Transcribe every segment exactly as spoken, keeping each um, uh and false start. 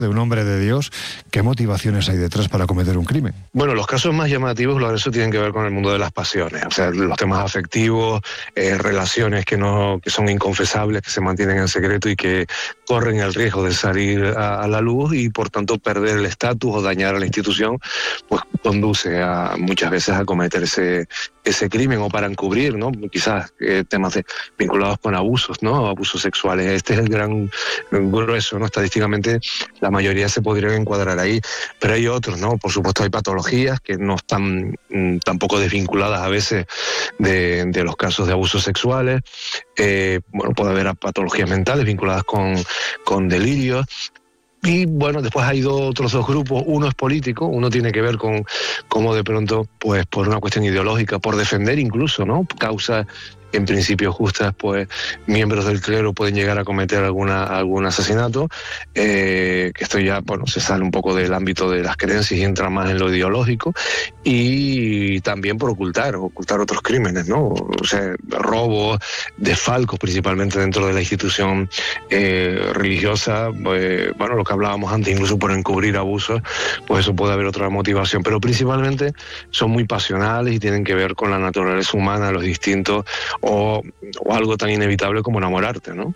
de un hombre de Dios, ¿qué motivaciones hay detrás para cometer un crimen? Bueno, los casos más llamativos, lo eso tienen que ver con el mundo de las pasiones, o sea, los temas afectivos, eh, relaciones que no que son inconfesables, que se mantienen en secreto y que corren el riesgo de salir a, a la luz y por tanto perder el estatus o dañar a la institución, pues conduce a muchas veces a cometer ese ese crimen o para encubrir, ¿no? Quizás eh, temas de, vinculados con abusos, ¿no? Abusos sexuales. Este es el gran grueso, ¿no? Estadísticamente la mayoría se podrían encuadrar ahí, pero hay otros, ¿no? Por supuesto hay patologías que no están mm, tampoco desvinculadas a veces de, de los casos de abusos sexuales. Eh, bueno, puede haber patologías mentales vinculadas con, con delirios. Y bueno, después hay dos, otros dos grupos. Uno es político, uno tiene que ver con cómo de pronto, pues por una cuestión ideológica, por defender incluso, ¿no? Causas en principio justas, pues miembros del clero pueden llegar a cometer alguna, algún asesinato, eh, que esto ya, bueno, se sale un poco del ámbito de las creencias y entra más en lo ideológico, y también por ocultar, ocultar otros crímenes, ¿no? O sea, robos, desfalcos principalmente dentro de la institución eh, religiosa, eh, bueno, lo que hablábamos antes, incluso por encubrir abusos, pues eso puede haber otra motivación, pero principalmente son muy pasionales y tienen que ver con la naturaleza humana, los distintos, O, o algo tan inevitable como enamorarte, ¿no?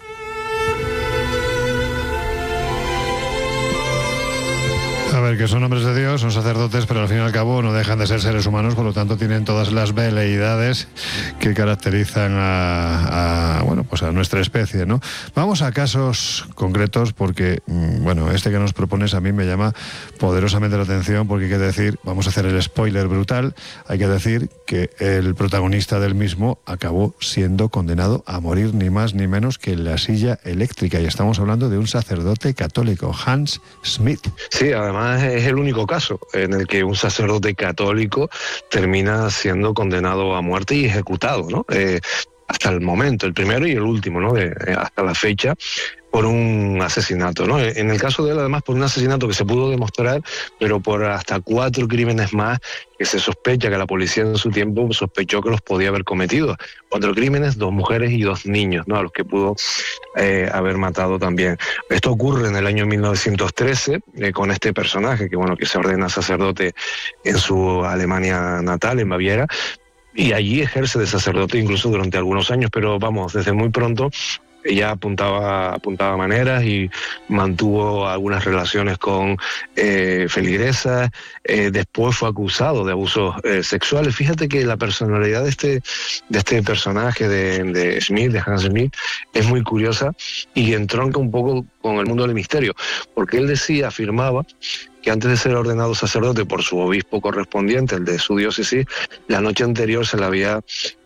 A ver, que son hombres de Dios, son sacerdotes, pero al fin y al cabo no dejan de ser seres humanos, por lo tanto tienen todas las veleidades que caracterizan a, a bueno, pues a nuestra especie, ¿no? Vamos a casos concretos porque, bueno, este que nos propones a mí me llama poderosamente la atención porque hay que decir, vamos a hacer el spoiler brutal, hay que decir que el protagonista del mismo acabó siendo condenado a morir ni más ni menos que en la silla eléctrica, y estamos hablando de un sacerdote católico, Hans Smith. Sí, además es el único caso en el que un sacerdote católico termina siendo condenado a muerte y ejecutado, ¿no? Eh, hasta el momento, el primero y el último, ¿no? De, eh, hasta la fecha, por un asesinato, ¿no? En el caso de él, además, por un asesinato que se pudo demostrar, pero por hasta cuatro crímenes más que se sospecha, que la policía en su tiempo sospechó que los podía haber cometido. Cuatro crímenes, dos mujeres y dos niños, ¿no? A los que pudo eh, haber matado también. Esto ocurre en el año mil novecientos trece, eh, con este personaje que, bueno, que se ordena sacerdote en su Alemania natal, en Baviera, y allí ejerce de sacerdote incluso durante algunos años, pero vamos, desde muy pronto ella apuntaba, apuntaba maneras y mantuvo algunas relaciones con eh, feligresas. Eh, después fue acusado de abusos eh, sexuales. Fíjate que la personalidad de este, de este personaje de, de Smith, de Hans Smith, es muy curiosa y entronca un poco con el mundo del misterio, porque él decía, afirmaba, que antes de ser ordenado sacerdote por su obispo correspondiente, el de su diócesis, la noche anterior se le había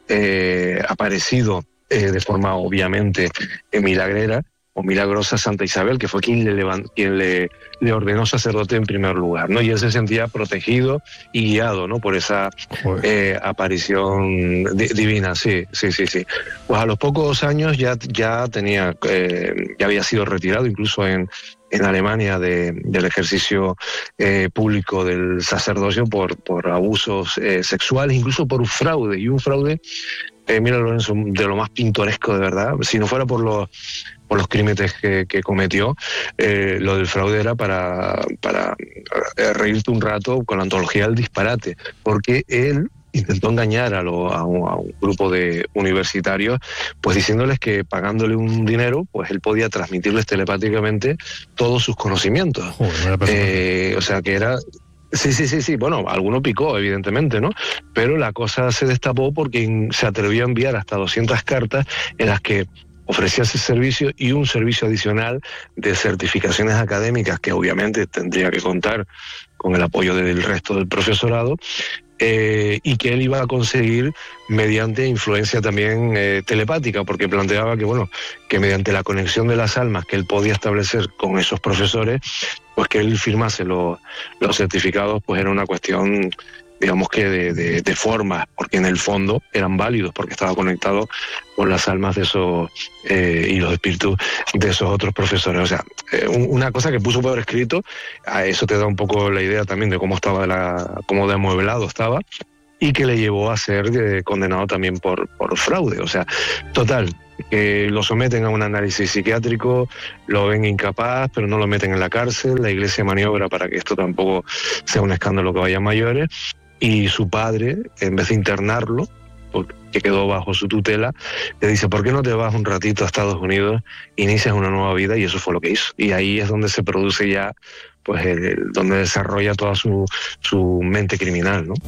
eh, aparecido Eh, de forma obviamente eh, milagrera o milagrosa Santa Isabel, que fue quien le levant, quien le, le ordenó sacerdote en primer lugar, ¿no? Y él se sentía protegido y guiado, ¿no? Por esa eh, aparición di, divina, sí, sí, sí, sí. Pues a los pocos años ya, ya tenía, eh, ya había sido retirado, incluso en en Alemania de, del ejercicio eh, público del sacerdocio por, por abusos eh, sexuales, incluso por un fraude, y un fraude, eh, mira Lorenzo, de lo más pintoresco de verdad, si no fuera por los, por los crímenes que, que cometió, eh, lo del fraude era para, para reírte un rato con la antología del disparate, porque él intentó engañar a, lo, a, un, a un grupo de universitarios, pues diciéndoles que pagándole un dinero, pues él podía transmitirles telepáticamente todos sus conocimientos. Joder, eh, o sea que era... Sí, sí, sí, sí, bueno, alguno picó, evidentemente, ¿no? Pero la cosa se destapó porque se atrevió a enviar hasta doscientas cartas en las que ofrecía ese servicio y un servicio adicional de certificaciones académicas que obviamente tendría que contar con el apoyo del resto del profesorado, eh, y que él iba a conseguir mediante influencia también eh, telepática, porque planteaba que, bueno, que mediante la conexión de las almas que él podía establecer con esos profesores, pues que él firmase lo, los certificados, pues era una cuestión, digamos que de, de, de formas, porque en el fondo eran válidos, porque estaba conectado con las almas de esos eh, y los espíritus de esos otros profesores. O sea, eh, un, una cosa que puso por escrito, a eso te da un poco la idea también de cómo estaba, la, cómo de amueblado estaba, y que le llevó a ser eh, condenado también por, por fraude. O sea, total, que lo someten a un análisis psiquiátrico, lo ven incapaz, pero no lo meten en la cárcel, la iglesia maniobra para que esto tampoco sea un escándalo que vaya a mayores, y su padre, en vez de internarlo, que quedó bajo su tutela, le dice, ¿por qué no te vas un ratito a Estados Unidos, inicias una nueva vida? Y eso fue lo que hizo. Y ahí es donde se produce ya, pues, el, el, donde desarrolla toda su, su mente criminal, ¿no?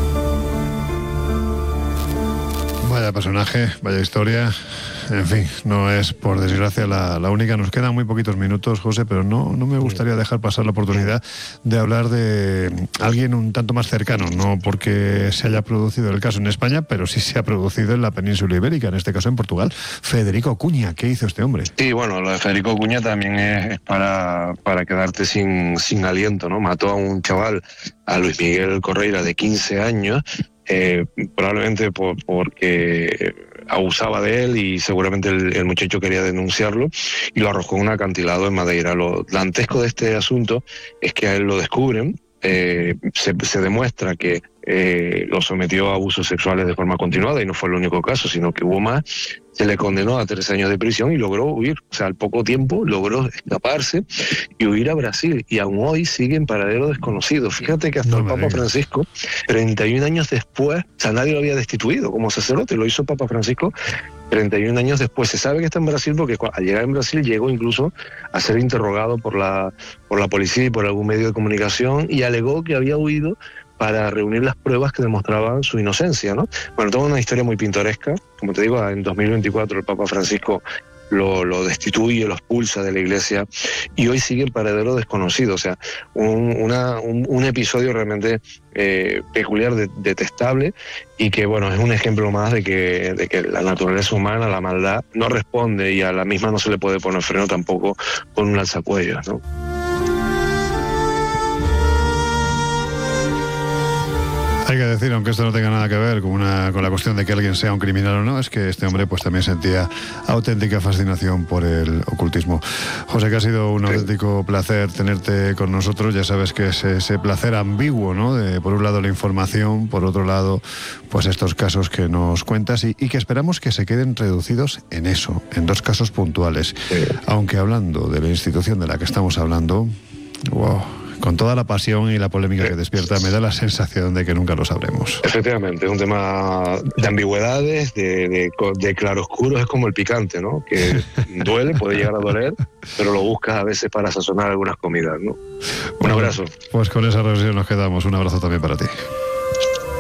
Vaya personaje, vaya historia. En fin, no es por desgracia la, la única. Nos quedan muy poquitos minutos, José, pero no, no me gustaría dejar pasar la oportunidad de hablar de alguien un tanto más cercano, no porque se haya producido el caso en España, pero sí se ha producido en la península ibérica, en este caso en Portugal. Federico Cuña, ¿qué hizo este hombre? Sí, bueno, lo de Federico Cuña también es, es para, para quedarte sin, sin aliento, ¿no? Mató a un chaval, a Luis Miguel Correira, de quince años, eh, probablemente por, porque abusaba de él y seguramente el, el muchacho quería denunciarlo, y lo arrojó en un acantilado en Madeira. Lo dantesco de este asunto es que a él lo descubren, eh, se, se demuestra que eh, lo sometió a abusos sexuales de forma continuada, y no fue el único caso, sino que hubo más. Se le condenó a tres años de prisión y logró huir. O sea, al poco tiempo logró escaparse y huir a Brasil, y aún hoy sigue en paradero desconocido. Fíjate que hasta no el Papa digas. Francisco, treinta y un años después, o sea, nadie lo había destituido como sacerdote, lo hizo Papa Francisco treinta y un años después. Se sabe que está en Brasil porque al llegar en Brasil llegó incluso a ser interrogado por la, por la policía y por algún medio de comunicación, y alegó que había huido para reunir las pruebas que demostraban su inocencia, ¿no? Bueno, toda una historia muy pintoresca. Como te digo, en dos mil veinticuatro el Papa Francisco lo, lo destituye, lo expulsa de la iglesia, y hoy sigue en paradero desconocido. O sea, un, una, un, un episodio realmente eh, peculiar, de, detestable, y que, bueno, es un ejemplo más de que, de que la naturaleza humana, la maldad, no responde, y a la misma no se le puede poner freno tampoco con un alzacuellos, ¿no? Hay que decir, aunque esto no tenga nada que ver con, una, con la cuestión de que alguien sea un criminal o no, es que este hombre pues también sentía auténtica fascinación por el ocultismo. José, que ha sido un auténtico placer tenerte con nosotros. Ya sabes que es ese placer ambiguo, ¿no? De, por un lado la información, por otro lado pues estos casos que nos cuentas, y, y que esperamos que se queden reducidos en eso, en dos casos puntuales. Sí. Aunque hablando de la institución de la que estamos hablando, wow, con toda la pasión y la polémica que despierta, me da la sensación de que nunca lo sabremos. Efectivamente, es un tema de ambigüedades, de, de, de claroscuros. Es como el picante, ¿no? Que duele, puede llegar a doler, pero lo buscas a veces para sazonar algunas comidas, ¿no? Un bueno, abrazo. Pues con esa reflexión nos quedamos. Un abrazo también para ti.